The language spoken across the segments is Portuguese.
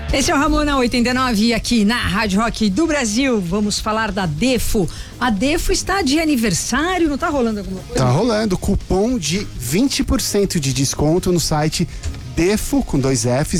Esse é o Ramona 89 aqui na Rádio Rock do Brasil. Vamos falar da Defo. A Defo está de aniversário, não tá rolando alguma coisa? Tá rolando cupom de 20% de desconto no site defo, com 2 Fs,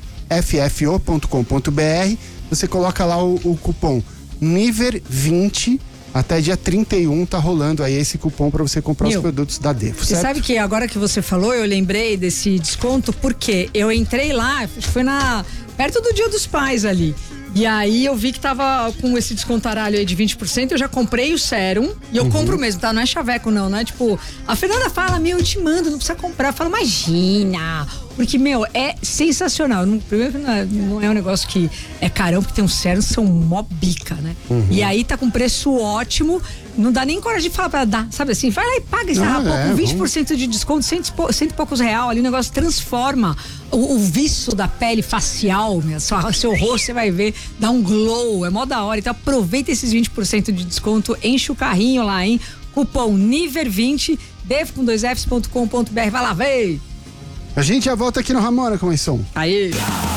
defo.com.br. Você coloca lá o cupom NIVER20. Até dia 31 tá rolando aí esse cupom para você comprar os produtos da Defo, certo? Você sabe que agora que você falou, eu lembrei desse desconto porque eu entrei lá, foi perto do Dia dos Pais ali. E aí eu vi que tava com esse descontaralho aí de 20%, eu já comprei o sérum e eu compro mesmo, tá? Não é chaveco não, né? Tipo, a Fernanda fala, eu te mando, não precisa comprar. Eu falo, imagina! Porque, é sensacional. Primeiro, não é um negócio que é carão, porque tem uns sérums que são mó bica, né? E aí tá com preço ótimo, não dá nem coragem de falar pra dar, sabe assim? Vai lá e paga esse com 20% de desconto, cento e poucos real ali, o negócio transforma o viço da pele facial, seu rosto, você vai ver, dá um glow, é mó da hora. Então aproveita esses 20% de desconto, enche o carrinho lá, hein? Cupom NIVER20, defo.com.br, vai lá, vem! A gente já volta aqui no Ramona com esse som. Aí.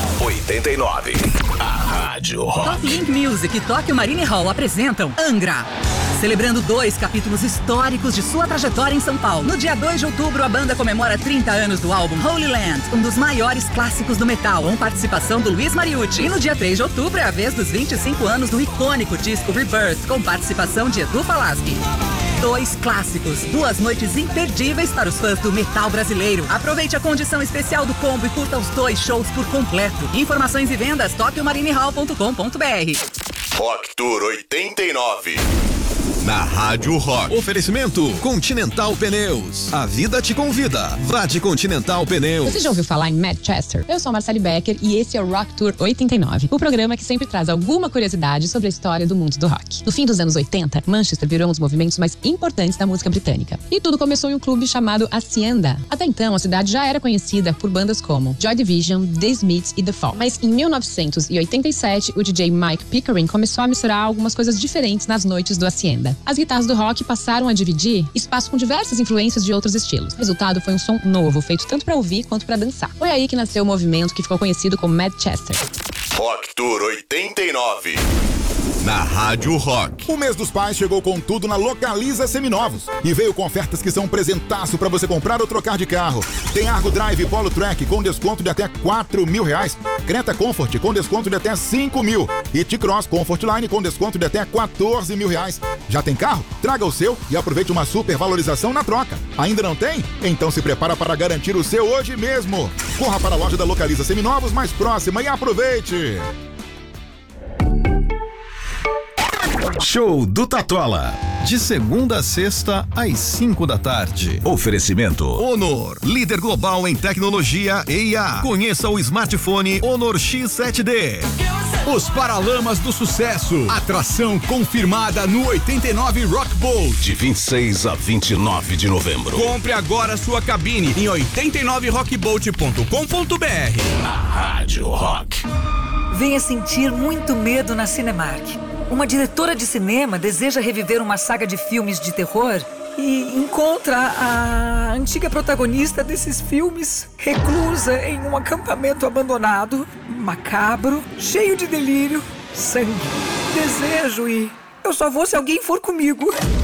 89. A Rádio Rock. Top Link Music e Tóquio Marine Hall apresentam Angra. Celebrando 2 capítulos históricos de sua trajetória em São Paulo. No dia 2 de outubro, a banda comemora 30 anos do álbum Holy Land, um dos maiores clássicos do metal, com participação do Luiz Mariucci. E no dia 3 de outubro é a vez dos 25 anos do icônico disco Rebirth, com participação de Edu Falaschi. 2 clássicos, 2 noites imperdíveis para os fãs do metal brasileiro. Aproveite a condição especial do combo e curta os 2 shows por completo. Informações e vendas, toquiomarinehall.com.br. Rock Tour 89. Na Rádio Rock. Oferecimento Continental Pneus. A vida te convida. Vá de Continental Pneus. Você já ouviu falar em Manchester? Eu sou a Marcele Becker e esse é o Rock Tour 89, o programa que sempre traz alguma curiosidade sobre a história do mundo do rock. No fim dos anos 80, Manchester virou um dos movimentos mais importantes da música britânica. E tudo começou em um clube chamado Hacienda. Até então, a cidade já era conhecida por bandas como Joy Division, The Smiths e The Fall. Mas em 1987, o DJ Mike Pickering começou a misturar algumas coisas diferentes nas noites do Hacienda. As guitarras do rock passaram a dividir espaço com diversas influências de outros estilos. O resultado foi um som novo, feito tanto para ouvir quanto para dançar. Foi aí que nasceu o movimento que ficou conhecido como Manchester. Rock Tour 89. Na Rádio Rock. O mês dos pais chegou com tudo na Localiza Seminovos e veio com ofertas que são um presentaço para você comprar ou trocar de carro. Tem Argo Drive Polo Track com desconto de até R$4.000, Creta Comfort com desconto de até R$5.000 e T-Cross Comfort Line com desconto de até R$14.000. Já tem carro? Traga o seu e aproveite uma super valorização na troca. Ainda não tem? Então se prepara para garantir o seu hoje mesmo. Corra para a loja da Localiza Seminovos mais próxima e aproveite. Show do Tatola. De segunda a sexta, às 5 da tarde. Oferecimento Honor, líder global em tecnologia e IA. Conheça o smartphone Honor X7D. Os Paralamas do Sucesso. Atração confirmada no 89 Rock Bowl. De 26 a 29 de novembro. Compre agora sua cabine em 89rockbolt.com.br. A Rádio Rock. Venha sentir muito medo na Cinemark. Uma diretora de cinema deseja reviver uma saga de filmes de terror e encontra a antiga protagonista desses filmes reclusa em um acampamento abandonado, macabro, cheio de delírio, sangue, desejo e eu só vou se alguém for comigo.